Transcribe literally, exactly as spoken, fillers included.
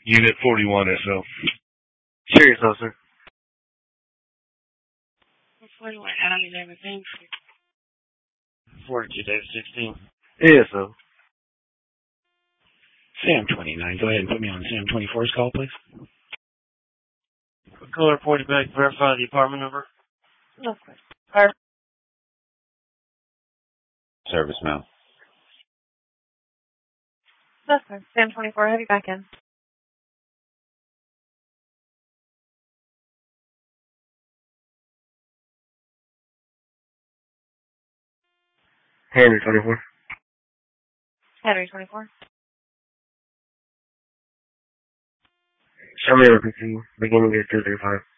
Unit forty-one S O. Sure yourself, sir. forty-one, I don't need everything. forty-two David sixteen. A S O. Sam twenty-nine, go ahead and put me on Sam twenty-four's call, please. Caller reported back, verify the apartment number. No question. Or Service mail. that's fine. Sam twenty-four, have you back in. Henry twenty-four. Henry twenty-four. Show me everything. Beginning of two thirty-five.